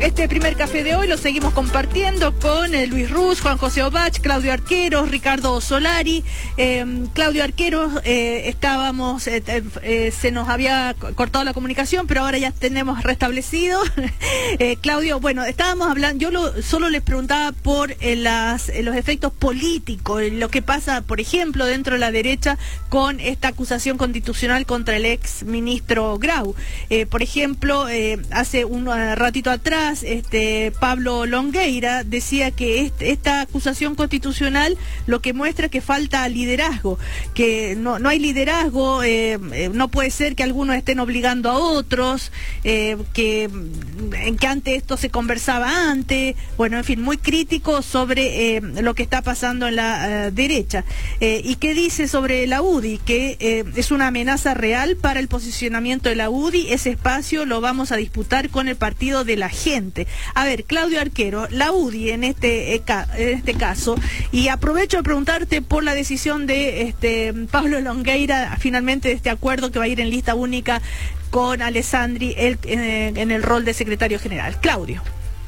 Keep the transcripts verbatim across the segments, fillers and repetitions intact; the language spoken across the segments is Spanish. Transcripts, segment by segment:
Este primer café de hoy lo seguimos compartiendo con eh, Luis Ruz, Juan José Obach, Claudio Arqueros, Ricardo Solari. Eh, Claudio Arqueros, eh, estábamos, eh, eh, se nos había cortado la comunicación, pero ahora ya tenemos restablecido. eh, Claudio, bueno, estábamos hablando, yo lo, solo les preguntaba por eh, las, eh, los efectos políticos, lo que pasa, por ejemplo, dentro de la derecha con esta acusación constitucional contra el ex ministro Grau. Eh, por ejemplo, eh, hace un ratito atrás, este Pablo Longueira decía que este, esta acusación constitucional lo que muestra que falta liderazgo, que no, no hay liderazgo, eh, eh, no puede ser que algunos estén obligando a otros, eh, que, en que antes esto se conversaba antes, bueno, en fin, muy crítico sobre eh, lo que está pasando en la uh, derecha. Eh, ¿Y qué dice sobre la U D I? Que eh, es una amenaza real para el posicionamiento de la U D I, ese espacio lo vamos a disputar con el partido de la gente. A ver, Claudio Arquero, la U D I en este, en este caso, y aprovecho de preguntarte por la decisión de este Pablo Longueira, finalmente de este acuerdo que va a ir en lista única con Alessandri el, en, en el rol de secretario general. Claudio.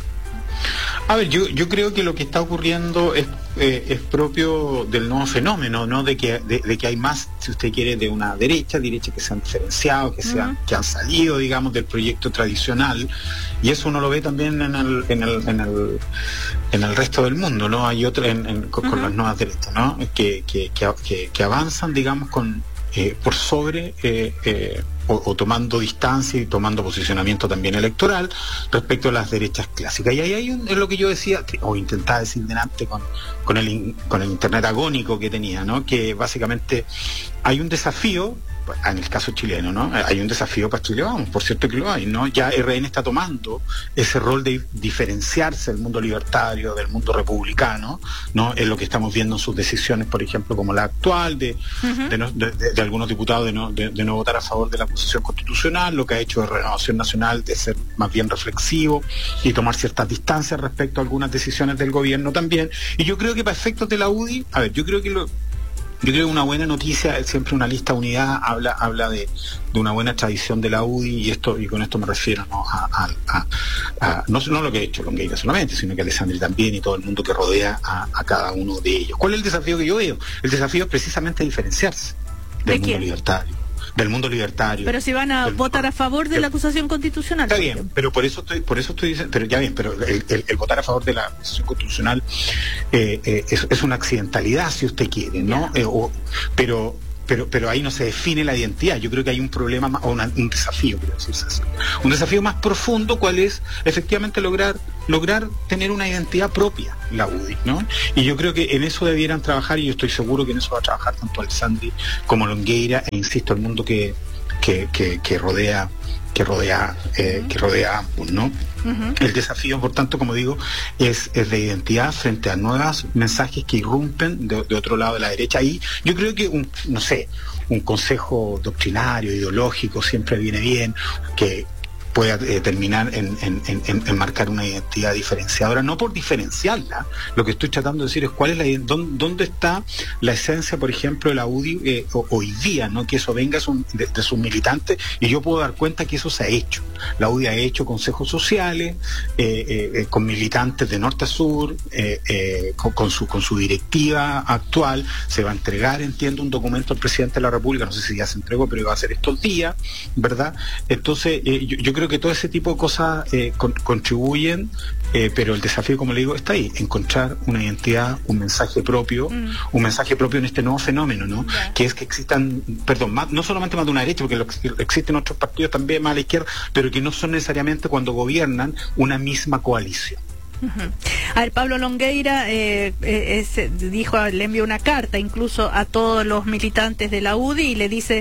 A ver, yo, yo creo que lo que está ocurriendo es, eh, es propio del nuevo fenómeno, ¿no? De que, de, de que hay más, si usted quiere, de una derecha, derecha que se han diferenciado, que, se han, uh-huh. que han salido, digamos, del proyecto tradicional, y eso uno lo ve también en el, en el, en el, en el resto del mundo, ¿no? Hay otra en, en, con, uh-huh. con las nuevas derechas, ¿no? Que, que, que, que, que avanzan, digamos, con eh, por sobre eh, eh, O, o tomando distancia y tomando posicionamiento también electoral respecto a las derechas clásicas. Y ahí hay un, es lo que yo decía, o intentaba decir delante con, con, el, con el internet agónico que tenía, ¿no? Que básicamente hay un desafío, en el caso chileno, ¿no? Hay un desafío para Chile Vamos, por cierto que lo hay, ¿no? Ya R N está tomando ese rol de diferenciarse del mundo libertario, del mundo republicano, ¿no? Es lo que estamos viendo en sus decisiones, por ejemplo, como la actual, de, uh-huh. de, no, de, de, de algunos diputados de no, de, de no votar a favor de la acusación constitucional, lo que ha hecho de Renovación Nacional de ser más bien reflexivo y tomar ciertas distancias respecto a algunas decisiones del gobierno también. Y yo creo que para efectos de la U D I, a ver, yo creo que lo Yo creo que una buena noticia, siempre una lista unidad habla habla de, de una buena tradición de la U D I, y esto y con esto me refiero, ¿no? a, a, a, a no, no lo que ha hecho Longueira solamente, sino que Alessandri también y todo el mundo que rodea a, a cada uno de ellos. ¿Cuál es el desafío que yo veo? El desafío es precisamente diferenciarse del mundo libertario. del mundo libertario. Pero si van a del, votar a favor de la acusación constitucional. Está bien, pero por eso estoy, por eso estoy diciendo, pero ya bien, pero el, el, el votar a favor de la acusación constitucional eh, eh, es, es una accidentalidad, si usted quiere, ¿no? Yeah. Eh, o, pero pero pero ahí no se define la identidad. Yo creo que hay un problema más, o una, un desafío, quiero decirse así. Un desafío más profundo, cuál es efectivamente lograr lograr tener una identidad propia, la U D I, ¿no? Y yo creo que en eso debieran trabajar, y yo estoy seguro que en eso va a trabajar tanto Alessandri como Longueira, e insisto, el mundo que que, que, que rodea que rodea eh, uh-huh. que rodea a ambos, ¿no? Uh-huh. El desafío, por tanto, como digo, es, es de identidad frente a nuevos mensajes que irrumpen de, de otro lado de la derecha. Y yo creo que un, no sé, un consejo doctrinario, ideológico, siempre viene bien, que pueda eh, terminar en, en, en, en marcar una identidad diferenciadora, no por diferenciarla. Lo que estoy tratando de decir es cuál es la dónde, dónde está la esencia, por ejemplo, de la U D I eh, hoy día, ¿no? Que eso venga de, de sus militantes, y yo puedo dar cuenta que eso se ha hecho. La U D I ha hecho consejos sociales eh, eh, con militantes de norte a sur, eh, eh, con, con su con su directiva actual. Se va a entregar, entiendo, un documento al presidente de la República, no sé si ya se entregó, pero va a ser estos días, ¿verdad? Entonces, eh, yo, yo creo que todo ese tipo de cosas eh, con, contribuyen, eh, pero el desafío, como le digo, está ahí, encontrar una identidad, un mensaje propio, mm. un mensaje propio en este nuevo fenómeno, ¿no? Yeah. Que es que existan, perdón, más, no solamente más de una derecha, porque lo, existen otros partidos también más a la izquierda, pero que no son necesariamente, cuando gobiernan, una misma coalición. Uh-huh. A ver, Pablo Longueira eh, eh, es, dijo, le envió una carta incluso a todos los militantes de la U D I y le dice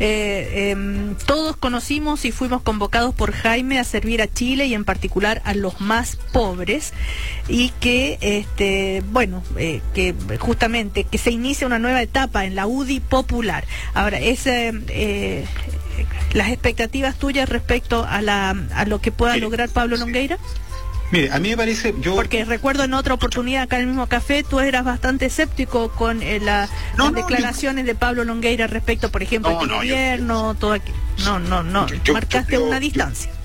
eh, eh, todos conocimos y fuimos convocados por Jaime a servir a Chile y en particular a los más pobres, y que este bueno eh, que justamente que se inicia una nueva etapa en la U D I popular. Ahora, es eh, eh, las expectativas tuyas respecto a la a lo que pueda lograr Pablo Longueira. Mire, a mí me parece, yo... Porque recuerdo en otra oportunidad acá en el mismo café, tú eras bastante escéptico con eh, la, no, las no, declaraciones yo... de Pablo Longueira respecto, por ejemplo, no, al no, gobierno, yo... todo aquí. No, no, no, yo, yo, marcaste yo, yo, una distancia.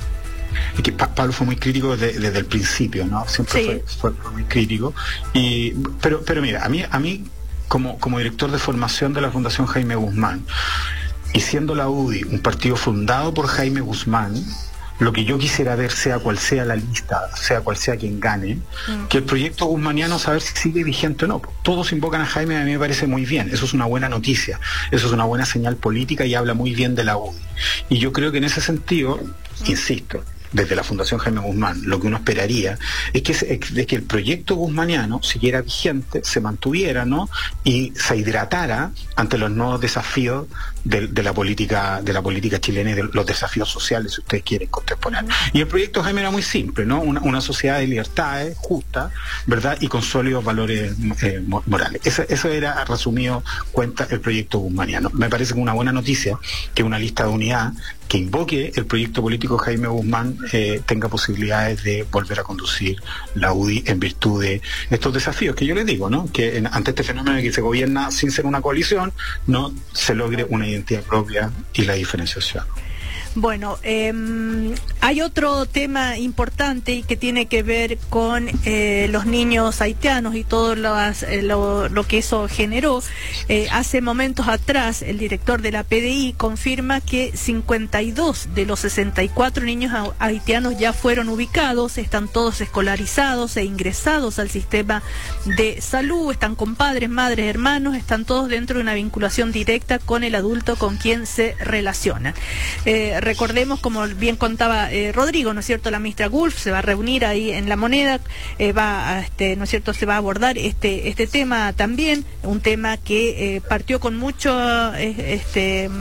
Es que Pablo fue muy crítico desde, desde el principio, ¿no? Siempre sí. fue, fue muy crítico. Y, pero, pero mira, a mí, a mí como, como director de formación de la Fundación Jaime Guzmán, y siendo la U D I un partido fundado por Jaime Guzmán, lo que yo quisiera ver, sea cual sea la lista, sea cual sea quien gane, mm. que el proyecto guzmaniano, saber si sigue vigente o no. Todos invocan a Jaime, a mí me parece muy bien. Eso es una buena noticia, eso es una buena señal política y habla muy bien de la U D I. Y yo creo que en ese sentido, mm. insisto, desde la Fundación Jaime Guzmán, lo que uno esperaría es que, es que el proyecto guzmaniano siguiera vigente, se mantuviera, ¿no? Y se hidratara ante los nuevos desafíos de, de la política de la política chilena y de los desafíos sociales, si ustedes quieren, contemporáneos. Uh-huh. Y el proyecto Jaime era muy simple, ¿no? Una, una sociedad de libertades justa, ¿verdad? Y con sólidos valores eh, morales. Eso, eso era, resumido cuenta, el proyecto guzmaniano. Me parece que una buena noticia que una lista de unidad que invoque el proyecto político Jaime Guzmán eh, tenga posibilidades de volver a conducir la U D I en virtud de estos desafíos que yo les digo, ¿no? Que en, ante este fenómeno de que se gobierna sin ser una coalición, no se logre una identidad propia y la diferenciación. Bueno, eh, hay otro tema importante y que tiene que ver con eh, los niños haitianos y todo las, eh, lo, lo que eso generó. Eh, hace momentos atrás, el director de la P D I confirma que cincuenta y dos de los sesenta y cuatro niños haitianos ya fueron ubicados, están todos escolarizados e ingresados al sistema de salud, están con padres, madres, hermanos, están todos dentro de una vinculación directa con el adulto con quien se relacionan. Eh, Recordemos, como bien contaba eh, Rodrigo, ¿no es cierto?, la ministra Gulf se va a reunir ahí en La Moneda, eh, va a, este, ¿no es cierto?, se va a abordar este este tema también, un tema que eh, partió con mucho eh, este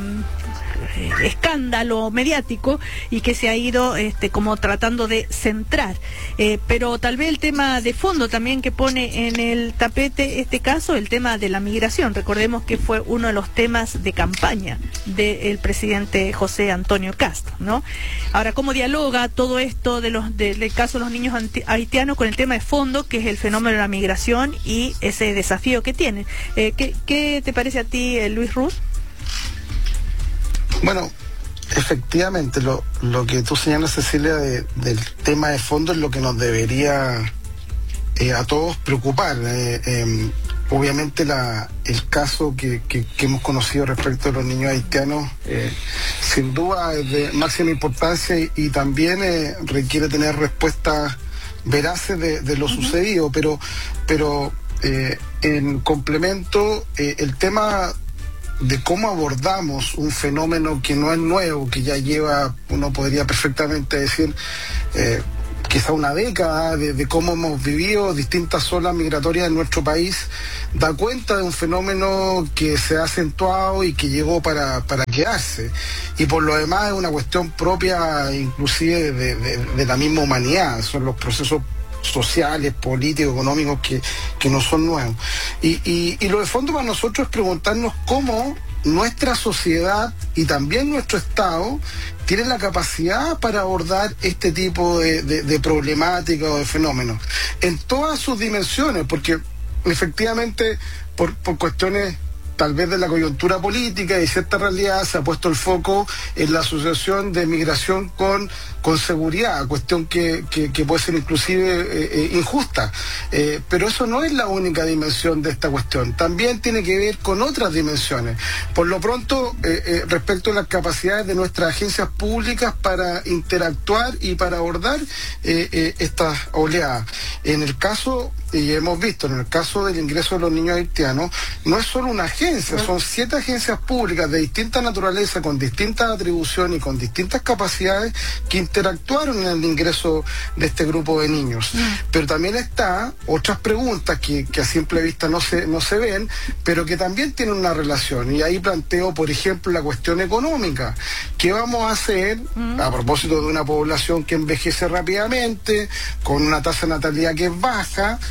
escándalo mediático y que se ha ido este como tratando de centrar, eh, pero tal vez el tema de fondo también que pone en el tapete este caso, el tema de la migración. Recordemos que fue uno de los temas de campaña del presidente José Antonio Cast, ¿no? Ahora, ¿cómo dialoga todo esto de los de, del caso de los niños haitianos con el tema de fondo, que es el fenómeno de la migración y ese desafío que tiene? Eh, ¿qué, ¿Qué te parece a ti, eh, Luis Ruz? Bueno, efectivamente, lo, lo que tú señalas, Cecilia, de, del tema de fondo es lo que nos debería eh, a todos preocupar. Eh, eh, obviamente la, el caso que, que, que hemos conocido respecto a los niños haitianos eh, sin duda es de máxima importancia y, y también eh, requiere tener respuestas veraces de, de lo uh-huh. sucedido, pero, pero eh, en complemento, eh, el tema de cómo abordamos un fenómeno que no es nuevo, que ya lleva, uno podría perfectamente decir, eh, quizá una década de, de cómo hemos vivido distintas olas migratorias en nuestro país, da cuenta de un fenómeno que se ha acentuado y que llegó para, para quedarse. Y por lo demás es una cuestión propia inclusive de, de, de la misma humanidad, son los procesos sociales, políticos, económicos que, que no son nuevos. Y, y, y lo de fondo para nosotros es preguntarnos cómo nuestra sociedad y también nuestro Estado tienen la capacidad para abordar este tipo de, de, de problemáticas o de fenómenos en todas sus dimensiones, porque efectivamente por, por cuestiones tal vez de la coyuntura política y cierta realidad se ha puesto el foco en la asociación de migración con, con seguridad, cuestión que, que, que puede ser inclusive eh, eh, injusta. Eh, pero eso no es la única dimensión de esta cuestión, también tiene que ver con otras dimensiones. Por lo pronto, eh, eh, respecto a las capacidades de nuestras agencias públicas para interactuar y para abordar eh, eh, estas oleadas. En el caso, y hemos visto, en el caso del ingreso de los niños haitianos, no es solo una agencia, son siete agencias públicas de distinta naturaleza, con distintas atribuciones y con distintas capacidades que interactuaron en el ingreso de este grupo de niños. Mm. Pero también está otras preguntas que, que a simple vista no se, no se ven, pero que también tienen una relación. Y ahí planteo, por ejemplo, la cuestión económica. ¿Qué vamos a hacer mm. a propósito de una población que envejece rápidamente, con una tasa de natalidad que es baja?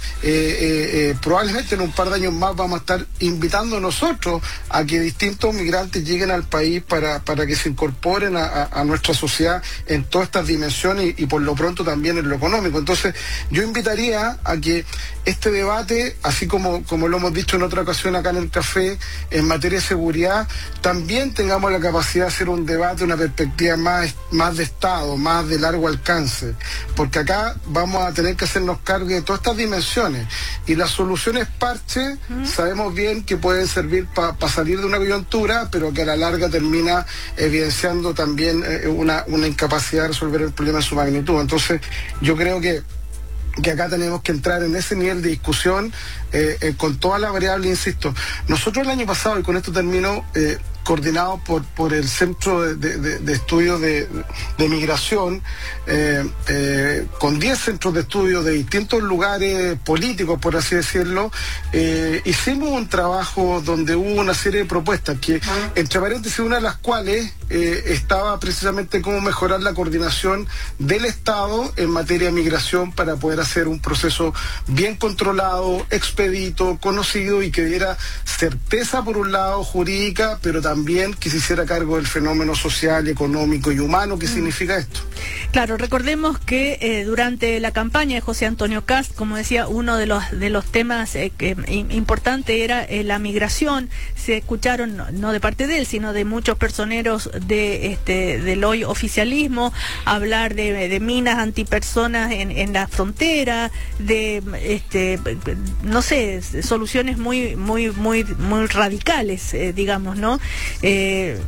eh, eh, eh, probablemente en un par de años más vamos a estar invitando nosotros a que distintos migrantes lleguen al país para, para que se incorporen a, a, a nuestra sociedad en todas estas dimensiones y, y por lo pronto también en lo económico. Entonces yo invitaría a que este debate, así como, como lo hemos dicho en otra ocasión acá en el café, en materia de seguridad, también tengamos la capacidad de hacer un debate, una perspectiva más, más de Estado, más de largo alcance, porque acá vamos a tener que hacernos cargo de todas estas dimensiones, y las soluciones parche, ¿Mm? sabemos bien que pueden servir para pa salir de una coyuntura, pero que a la larga termina evidenciando también eh, una, una incapacidad de resolver el problema en su magnitud. Entonces yo creo que que acá tenemos que entrar en ese nivel de discusión eh, eh, con todas las variables, insisto. Nosotros el año pasado, y con esto termino, eh, coordinado por, por el Centro de, de, de Estudios de, de Migración, eh, eh, con diez centros de estudio de distintos lugares políticos, por así decirlo, eh, hicimos un trabajo donde hubo una serie de propuestas, que entre paréntesis una de las cuales eh, estaba precisamente cómo mejorar la coordinación del Estado en materia de migración para poder hacer un proceso bien controlado, expedito, conocido y que diera certeza por un lado jurídica, pero también también que se hiciera cargo del fenómeno social, económico y humano que mm. significa esto. Claro, recordemos que eh, durante la campaña de José Antonio Kast, como decía, uno de los de los temas eh, que, importante era eh, la migración. Se escucharon, no, no de parte de él, sino de muchos personeros de este del hoy oficialismo, hablar de, de minas antipersonas en, en la frontera, de este no sé, soluciones muy muy muy muy radicales, eh, digamos, ¿no? Eh,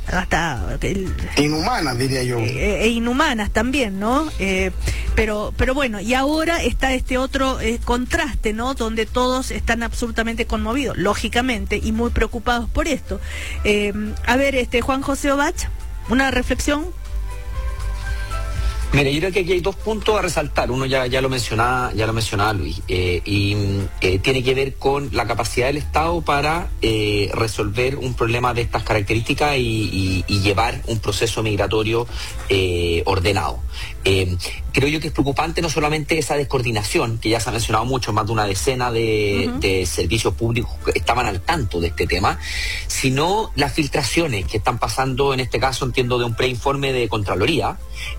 hasta el, inhumanas, diría yo, e, e inhumanas también, ¿no? Eh, pero pero bueno, y ahora está este otro eh, contraste, ¿no? Donde todos están absolutamente conmovidos, lógicamente, y muy preocupados por esto. Eh, a ver, este Juan José Obach, una reflexión. Mira, yo creo que aquí hay dos puntos a resaltar. Uno ya, ya lo mencionaba, ya lo mencionaba Luis, eh, y eh, tiene que ver con la capacidad del Estado para eh, resolver un problema de estas características y, y, y llevar un proceso migratorio eh, ordenado. Eh, creo yo que es preocupante no solamente esa descoordinación, que ya se ha mencionado mucho, más de una decena de, uh-huh. de servicios públicos que estaban al tanto de este tema, sino las filtraciones que están pasando, en este caso entiendo de un preinforme de Contraloría.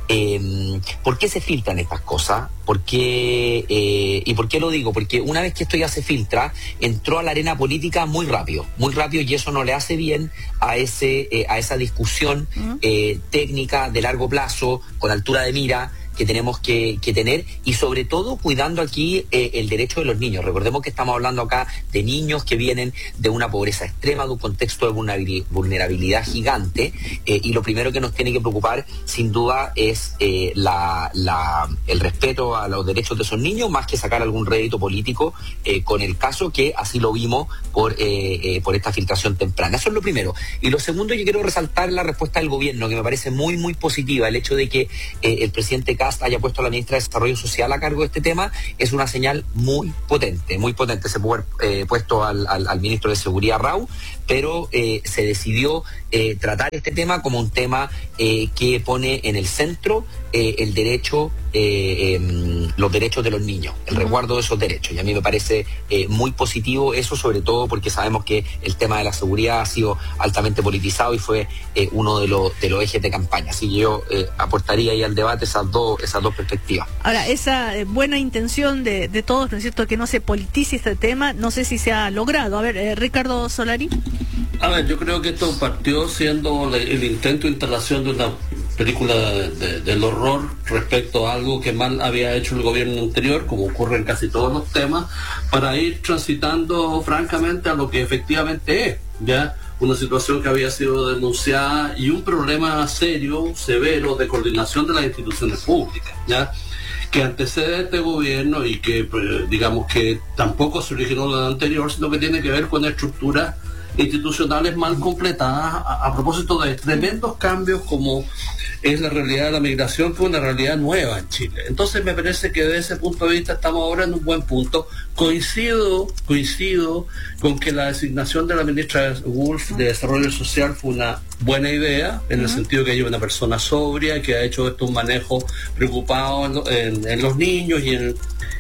Eh, ¿Por qué se filtran estas cosas? ¿Por qué, eh, ¿Y por qué lo digo? Porque una vez que esto ya se filtra, entró a la arena política muy rápido, muy rápido, y eso no le hace bien a ese eh, a esa discusión eh, técnica de largo plazo, con altura de mira, que tenemos que, que tener, y sobre todo cuidando aquí eh, el derecho de los niños. Recordemos que estamos hablando acá de niños que vienen de una pobreza extrema, de un contexto de vulnerabilidad gigante, eh, y lo primero que nos tiene que preocupar sin duda es eh, la, la, el respeto a los derechos de esos niños, más que sacar algún rédito político eh, con el caso, que así lo vimos por, eh, eh, por esta filtración temprana. Eso es lo primero. Y lo segundo, yo quiero resaltar la respuesta del gobierno, que me parece muy, muy positiva. El hecho de que eh, el presidente haya puesto a la ministra de Desarrollo Social a cargo de este tema es una señal muy potente, muy potente. Se pudo haber eh, puesto al, al, al ministro de Seguridad, Rau, pero eh, se decidió eh, tratar este tema como un tema eh, que pone en el centro eh, el derecho, eh, eh, los derechos de los niños, el resguardo de esos derechos. Y a mí me parece eh, muy positivo eso, sobre todo porque sabemos que el tema de la seguridad ha sido altamente politizado y fue eh, uno de los de los ejes de campaña. Así que yo eh, aportaría ahí al debate esas dos esas dos perspectivas. Ahora, esa eh, buena intención de, de todos, ¿no es cierto?, que no se politice este tema, no sé si se ha logrado. A ver, eh, Ricardo Solari. A ver, yo creo que esto partió siendo el, el intento de instalación de una película de, de, del horror respecto a algo que mal había hecho el gobierno anterior, como ocurre en casi todos los temas, para ir transitando francamente a lo que efectivamente es, ya una situación que había sido denunciada y un problema serio, severo, de coordinación de las instituciones públicas, ya que antecede a este gobierno y que, digamos, que tampoco se originó en el anterior, sino que tiene que ver con estructuras institucionales mal completadas a, a propósito de tremendos cambios como es la realidad de la migración, que es una realidad nueva en Chile. Entonces me parece que desde ese punto de vista estamos ahora en un buen punto. Coincido, coincido con que la designación de la ministra Wolf de Desarrollo Social fue una buena idea, en el uh-huh. sentido que ella es una persona sobria, que ha hecho esto un manejo preocupado en, en, en los niños y en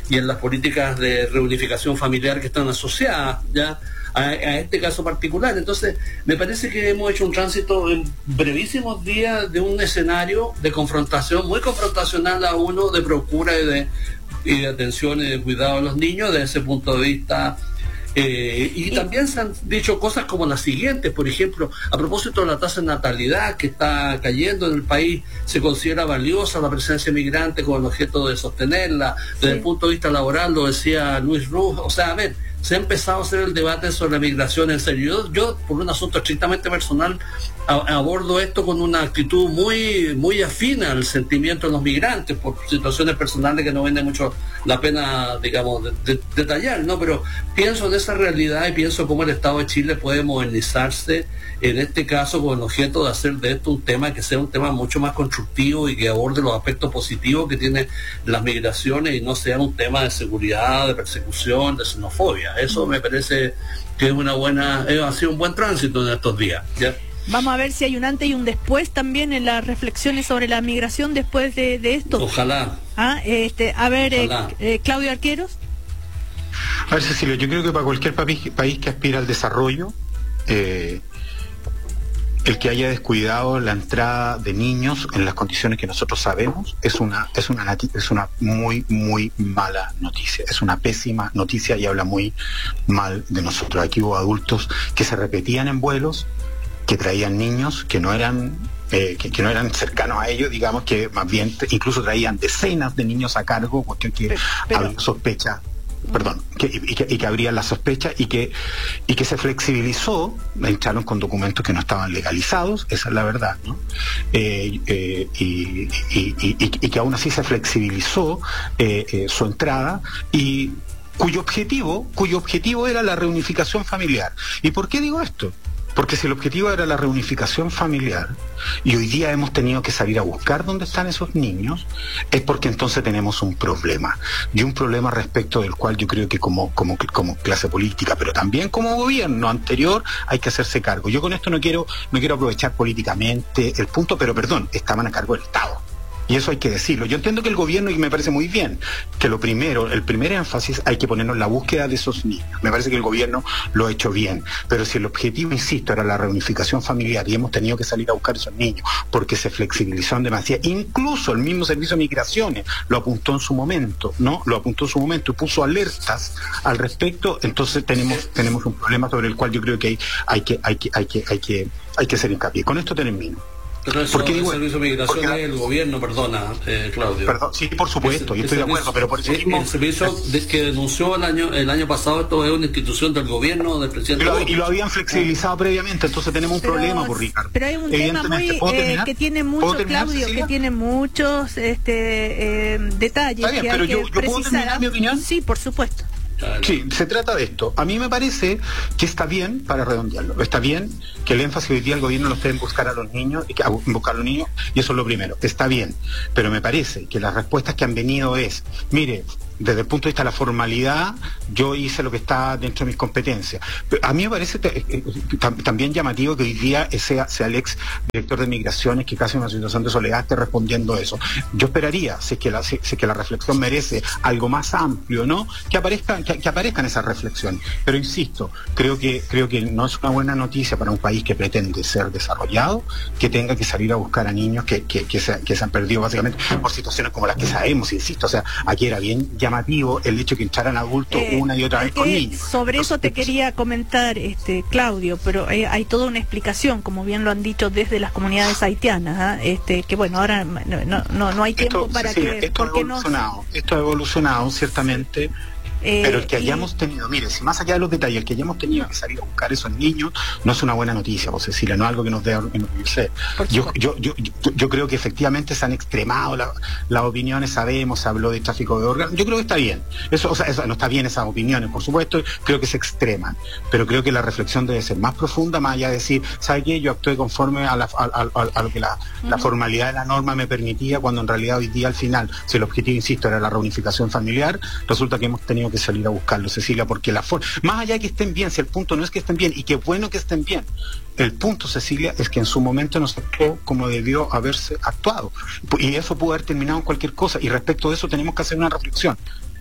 y en las políticas de reunificación familiar que están asociadas ya a, a este caso particular. Entonces, me parece que hemos hecho un tránsito en brevísimos días de un escenario de confrontación, muy confrontacional a uno, de procura y de, y de atención y de cuidado a los niños, desde ese punto de vista. Eh, y también se han dicho cosas como las siguientes, por ejemplo, a propósito de la tasa de natalidad que está cayendo en el país, se considera valiosa la presencia migrante con el objeto de sostenerla. Desde sí. el punto de vista laboral, lo decía Luis Ruz, o sea, a ver, se ha empezado a hacer el debate sobre la migración en serio. Yo, yo por un asunto estrictamente personal, a, abordo esto con una actitud muy muy afina al sentimiento de los migrantes, por situaciones personales que no vale mucho la pena, digamos, de, de, detallar, ¿no? Pero pienso en esa realidad y pienso cómo el Estado de Chile puede modernizarse, en este caso con el objeto de hacer de esto un tema que sea un tema mucho más constructivo y que aborde los aspectos positivos que tiene las migraciones y no sea un tema de seguridad, de persecución, de xenofobia. Eso me parece que es una buena, eh, ha sido un buen tránsito en estos días, ¿ya? Vamos a ver si hay un antes y un después también en las reflexiones sobre la migración después de, de esto. Ojalá. Ah, este, a ver, eh, eh, Claudio Arqueros. A ver, Cecilio, yo creo que para cualquier país, país que aspira al desarrollo, eh, el que haya descuidado la entrada de niños en las condiciones que nosotros sabemos es una es una es una muy muy mala noticia, es una pésima noticia y habla muy mal de nosotros. Aquí hubo adultos que se repetían en vuelos, que traían niños que no eran eh, que, que no eran cercanos a ellos, digamos, que más bien incluso traían decenas de niños a cargo, cuestión que había sospecha. Perdón, que, y, que, y que habría la sospecha y que y que se flexibilizó, entraron con documentos que no estaban legalizados, esa es la verdad, ¿no? Eh, eh, y, y, y, y, y que aún así se flexibilizó eh, eh, su entrada y cuyo objetivo, cuyo objetivo era la reunificación familiar. ¿Y por qué digo esto? Porque si el objetivo era la reunificación familiar y hoy día hemos tenido que salir a buscar dónde están esos niños, es porque entonces tenemos un problema. Y un problema respecto del cual yo creo que como, como, como clase política, pero también como gobierno anterior, hay que hacerse cargo. Yo con esto no quiero, no quiero aprovechar políticamente el punto, pero perdón, estaban a cargo del Estado. Y eso hay que decirlo. Yo entiendo que el gobierno, y me parece muy bien, que lo primero, el primer énfasis hay que ponernos en la búsqueda de esos niños. Me parece que el gobierno lo ha hecho bien. Pero si el objetivo, insisto, era la reunificación familiar y hemos tenido que salir a buscar esos niños porque se flexibilizó en demasía, incluso el mismo Servicio de Migraciones lo apuntó en su momento, ¿no? Lo apuntó en su momento y puso alertas al respecto, entonces tenemos tenemos un problema sobre el cual yo creo que hay, hay que hay que hay que hay que hay que hacer hincapié. Con esto termino. Pero eso porque el digo, servicio de migración porque, es el gobierno, perdona, eh, Claudio. Perdón, sí, por supuesto, ese, yo estoy de acuerdo, pero por eso el, mismo... El servicio de, que denunció el año el año pasado, esto es una institución del gobierno, del presidente. Y lo, y lo habían flexibilizado ah. previamente, entonces tenemos un pero, problema, por Ricardo. Pero hay un tema muy eh, que tiene mucho, Claudio, Cecilia? que tiene muchos este, eh, detalles. Está bien, que pero hay yo, que yo precisar. ¿puedo terminar mi opinión? Sí, por supuesto. Sí, se trata de esto. A mí me parece que está bien, para redondearlo, está bien que el énfasis hoy día el gobierno lo esté en buscar a los niños, y que, a buscar a los niños, y eso es lo primero, está bien, pero me parece que las respuestas que han venido es, mire, desde el punto de vista de la formalidad, yo hice lo que está dentro de mis competencias. Pero a mí me parece te, eh, tam, también llamativo que hoy día sea, sea el ex director de Migraciones, que casi en una situación de soledad esté respondiendo eso. Yo esperaría, si es que la, si, si es que la reflexión merece algo más amplio, ¿no? Que aparezcan, que, que aparezcan esas reflexiones. Pero insisto, creo que, creo que no es una buena noticia para un país que pretende ser desarrollado, que tenga que salir a buscar a niños que, que, que, se, que se han perdido básicamente por situaciones como las que sabemos, insisto. O sea, aquí era bien llamativo el hecho de que entraran adultos eh, una y otra vez con niños. Sobre Entonces, eso te quería comentar, este Claudio, pero eh, hay toda una explicación, como bien lo han dicho desde las comunidades haitianas, ¿eh? este que bueno, ahora no, no, no hay tiempo esto, para Cecilia, que... Esto ha evolucionado, no... esto ha evolucionado ciertamente. Eh, pero el que hayamos y... tenido, mire, si más allá de los detalles, el que hayamos tenido que salir a buscar esos niños no es una buena noticia, José Cecilia, no es algo que nos dé enorgullecer. Yo, yo, yo, yo, yo creo que efectivamente se han extremado la, las opiniones, sabemos, se habló de tráfico de órganos, yo creo que está bien, eso, o sea, eso, no está bien esas opiniones, por supuesto, creo que se extreman, pero creo que la reflexión debe ser más profunda, más allá de decir, ¿sabe qué? Yo actué conforme a, la, a, a, a lo que la, uh-huh. la formalidad de la norma me permitía, cuando en realidad hoy día al final, si el objetivo, insisto, era la reunificación familiar, resulta que hemos tenido que salir a buscarlo, Cecilia, porque la forma, más allá de que estén bien, si el punto no es que estén bien, y qué bueno que estén bien, el punto, Cecilia, es que en su momento no se actuó como debió haberse actuado, y eso pudo haber terminado en cualquier cosa, y respecto de eso tenemos que hacer una reflexión.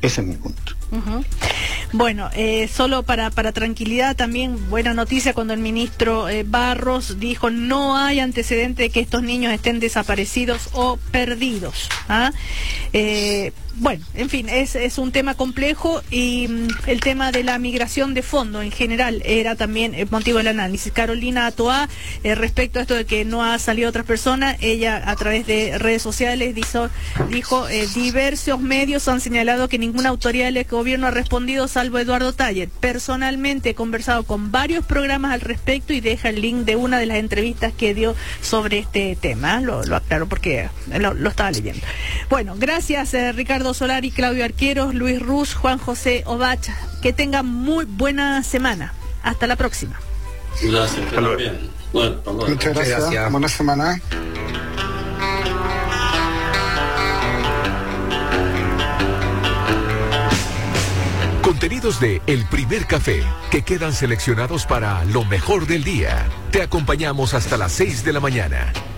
Ese es mi punto. Uh-huh. Bueno, eh, solo para, para tranquilidad también, buena noticia cuando el ministro eh, Barros dijo no hay antecedente de que estos niños estén desaparecidos o perdidos. ¿Ah? Eh, bueno, en fin, es, es un tema complejo y mm, el tema de la migración de fondo en general era también el motivo del análisis. Carolina Toá, eh, respecto a esto de que no ha salido otras personas, ella a través de redes sociales dijo, dijo eh, diversos medios han señalado que ninguna autoridad del gobierno ha respondido salvo Eduardo Taller. Personalmente he conversado con varios programas al respecto y deja el link de una de las entrevistas que dio sobre este tema. Lo, lo aclaro porque lo, lo estaba leyendo. Bueno, gracias eh, Ricardo Solari, Claudio Arqueros, Luis Ruz, Juan José Ovach. Que tengan muy buena semana. Hasta la próxima. Gracias, que lo bien. Bueno, muchas gracias. gracias. Buena semana. Contenidos de El Primer Café, que quedan seleccionados para lo mejor del día. Te acompañamos hasta las seis de la mañana.